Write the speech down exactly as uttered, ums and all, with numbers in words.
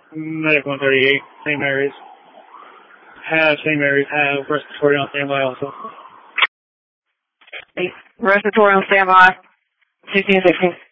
Medic one thirty-eight, Saint Mary's. Have Saint Mary's, have respiratory on standby also. Respiratory on standby. sixteen sixteen.